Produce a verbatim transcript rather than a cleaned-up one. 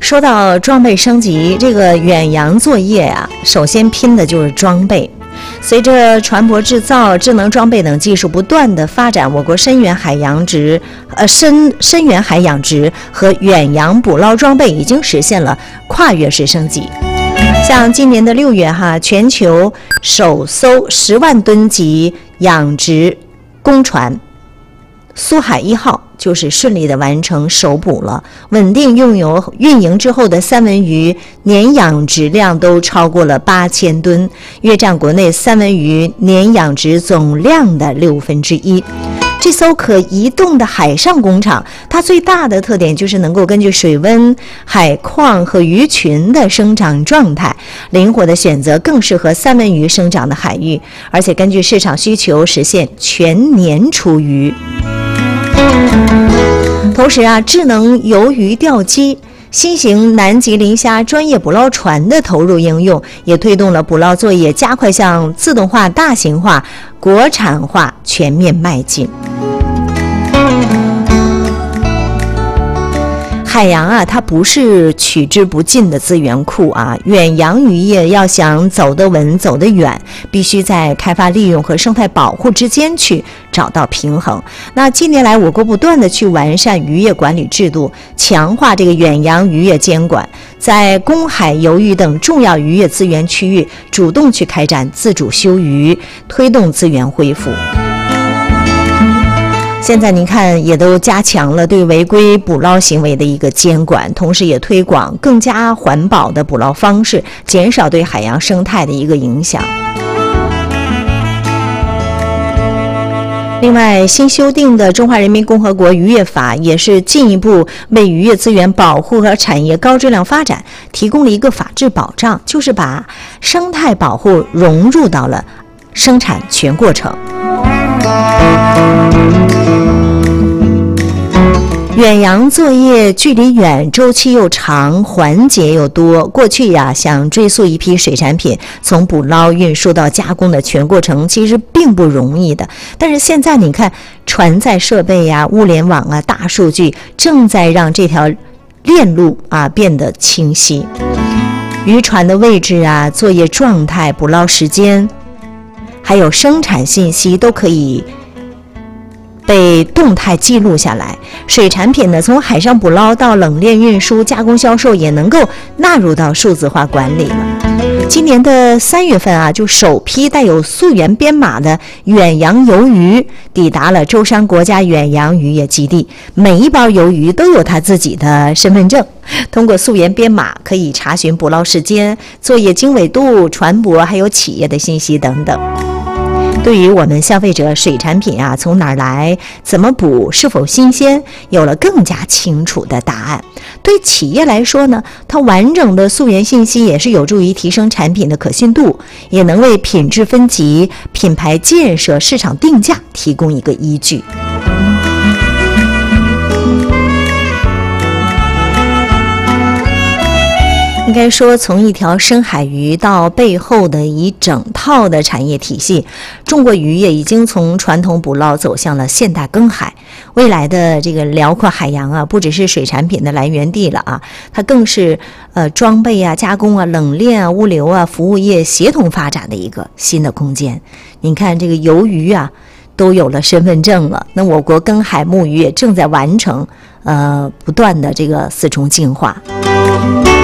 说到装备升级，这个远洋作业啊，首先拼的就是装备。随着船舶制造、智能装备等技术不断的发展，我国深远海洋值、呃深深远海养殖和远洋捕捞装备已经实现了跨越式升级。像今年的六月哈，全球首艘十万吨级养殖公船苏海一号就是顺利的完成首捕了，稳定用油运营之后的三文鱼年养殖量都超过了八千吨，约占国内三文鱼年养殖总量的六分之一。这艘可移动的海上工厂，它最大的特点就是能够根据水温、海况和鱼群的生长状态，灵活的选择更适合三文鱼生长的海域，而且根据市场需求实现全年出鱼。同时啊，智能游鱼钓机、新型南极磷虾专业捕捞船的投入应用，也推动了捕捞作业加快向自动化、大型化、国产化全面迈进。海洋啊，它不是取之不尽的资源库啊。远洋渔业要想走得稳、走得远，必须在开发利用和生态保护之间去找到平衡。那近年来，我国不断的去完善渔业管理制度，强化这个远洋渔业监管，在公海、游鱼等重要渔业资源区域，主动去开展自主休渔，推动资源恢复。现在您看也都加强了对违规捕捞行为的一个监管，同时也推广更加环保的捕捞方式，减少对海洋生态的一个影响。另外，新修订的《中华人民共和国渔业法》也是进一步为渔业资源保护和产业高质量发展提供了一个法治保障，就是把生态保护融入到了生产全过程。远洋作业距离远，周期又长，环节又多。过去呀，想追溯一批水产品从捕捞、运输到加工的全过程，其实并不容易的。但是现在你看，船载设备呀、物联网啊、大数据，正在让这条链路啊变得清晰。渔船的位置啊、作业状态、捕捞时间，还有生产信息都可以被动态记录下来。水产品呢，从海上捕捞到冷链运输、加工销售，也能够纳入到数字化管理了。今年的三月份啊，就首批带有溯源编码的远洋游鱼抵达了舟山国家远洋渔业基地，每一包游鱼都有它自己的身份证。通过溯源编码，可以查询捕捞时间、作业经纬度、船舶还有企业的信息等等。对于我们消费者，水产品啊从哪儿来、怎么捕、是否新鲜，有了更加清楚的答案。对企业来说呢，它完整的溯源信息也是有助于提升产品的可信度，也能为品质分级、品牌建设、市场定价提供一个依据。应该说，从一条深海鱼到背后的一整套的产业体系，中国渔业已经从传统捕捞走向了现代耕海。未来的这个辽阔海洋啊，不只是水产品的来源地了啊，它更是呃装备啊、加工啊、冷链啊、物流啊、服务业协同发展的一个新的空间。你看这个游鱼啊，都有了身份证了，那我国耕海牧渔也正在完成呃不断的这个四重进化。